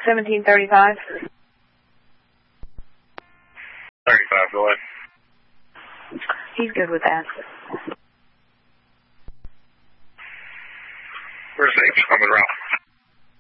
1735. 35, go ahead. He's good with that. Where's Abe's coming around?